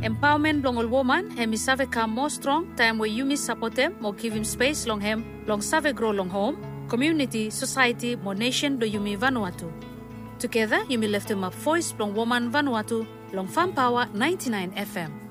Empowerment long all woman, hemi save come more strong, time where you miss support him, more give him space long him, long save grow long home, community, society, more nation do Yumi Vanuatu. Together, Yumi lift him up voice long woman Vanuatu, long Farm Power 99 FM.